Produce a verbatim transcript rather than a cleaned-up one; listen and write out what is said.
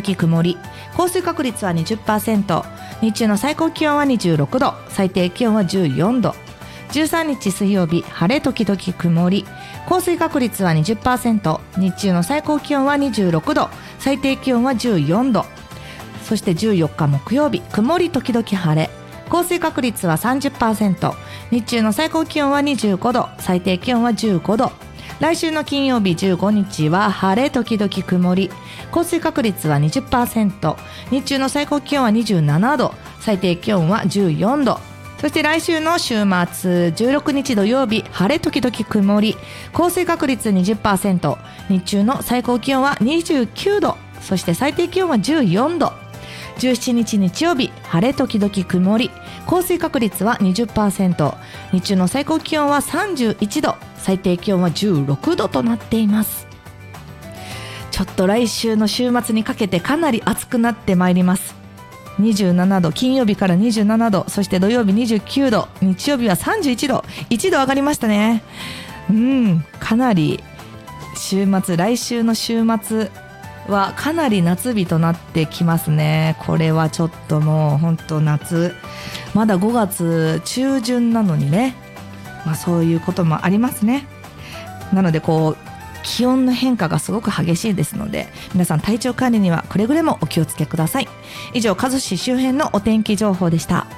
々曇り、降水確率は にじゅっパーセント、日中の最高気温はにじゅうろくど、最低気温はじゅうよんど。じゅうさんにち水曜日、晴れ時々曇り、降水確率は にじゅっパーセント、日中の最高気温はにじゅうろくど、最低気温はじゅうよんど。そしてじゅうよっか木曜日、曇り時々晴れ、降水確率は さんじゅっパーセント、日中の最高気温はにじゅうごど、最低気温はじゅうごど。来週の金曜日じゅうごにちは晴れ時々曇り、降水確率は にじゅっパーセント、日中の最高気温はにじゅうななど、最低気温はじゅうよんど。そして来週の週末じゅうろくにち土曜日、晴れ時々曇り、降水確率 にじゅっパーセント、日中の最高気温はにじゅうきゅうど、そして最低気温はじゅうよんど。じゅうしちにち日曜日、晴れ時々曇り、降水確率は にじゅっパーセント、日中の最高気温はさんじゅういちど、最低気温はじゅうろくどとなっています。ちょっと来週の週末にかけてかなり暑くなってまいります。にじゅうななど、金曜日からにじゅうななど、そして土曜日にじゅうきゅうど、日曜日はさんじゅういちど、いちど上がりましたね。うん、かなり週末、来週の週末はかなり夏日となってきますね。これはちょっともう本当夏、まだごがつ中旬なのにね、まあそういうこともありますね。なのでこう気温の変化がすごく激しいですので、皆さん体調管理にはくれぐれもお気をつけください。以上、加須市周辺のお天気情報でした。